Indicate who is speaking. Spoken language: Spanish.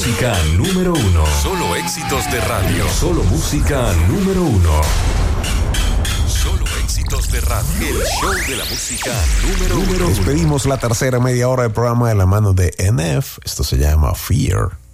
Speaker 1: música número uno.
Speaker 2: Solo éxitos de radio.
Speaker 1: Solo música número uno.
Speaker 2: Solo éxitos de radio. El show de la música número uno.
Speaker 3: Despedimos la tercera media hora del programa de la mano de NF. Esto se llama Fear.